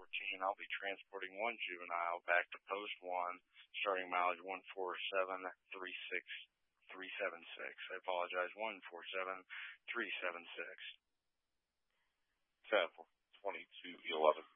I'll be transporting one juvenile back to Post 1, starting mileage 147,376. I apologize, 147,376. 10-22-11.